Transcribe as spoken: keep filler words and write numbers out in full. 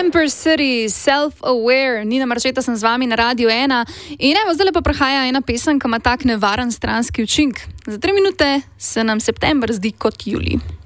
Camper City, Self-Aware, Nina Marčeta sem z vami na Radiu ena in evo, zdaj pa prihaja ena pesem, ki ima tak nevaren stranski učink. Za tri minute se nam september zdi kot julij.